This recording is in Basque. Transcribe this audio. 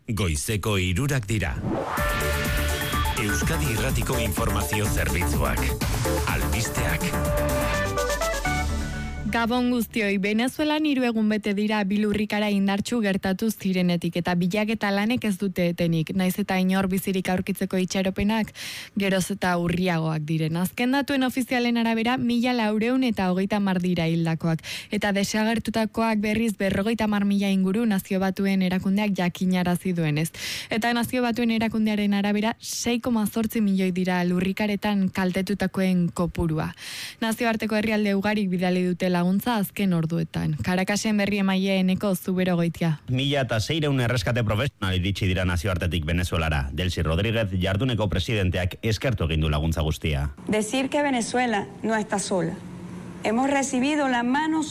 Goizeko 3 dira. Euskadi Irratiko Informazio Zerbitzuak. Albisteak. Gabon guztioi, Venezuelan 3 egun bete dira bilurrikara indartsu gertatu zirenetik eta bilaketa lanek ez dute etenik, naiz eta inor bizirik aurkitzeko itxaropenak geroz eta urriagoak diren. Azken datuen ofizialen arabera 1430 dira hildakoak eta desagertutakoak berriz 50.000 inguru Nazio Batuen erakundeak jakinarazi duenez. Eta Nazio Batuen erakundearen arabera 6,8 milioi dira lurrikaretan kaltetutakoen kopurua. Nazioarteko herrialde ugarik bidali dute laguntza azken orduetan. Karakasen berri emaile Eneko Zubero Goitia. 1600 erreskate profesional iritsi dira nazioartetik Venezuelara. Delcy Rodríguez jarduneko presidenteak eskertu egin du laguntza guztia. Decir que Venezuela no está sola. Hemos recibido la mano